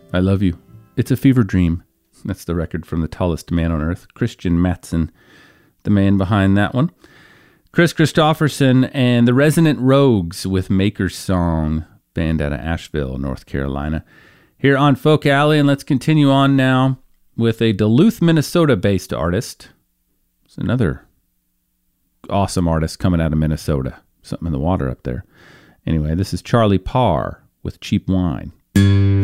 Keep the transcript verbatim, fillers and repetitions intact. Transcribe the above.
I Love You. It's a Fever Dream. That's the record from the tallest man on earth, Christian Matson, the man behind that one. Chris Christopherson and the Resonant Rogues with Maker's Song, band out of Asheville, North Carolina, here on Folk Alley. And let's continue on now with a Duluth, Minnesota-based artist. It's another awesome artist coming out of Minnesota. Something in the water up there. Anyway, this is Charlie Parr with Cheap Wine.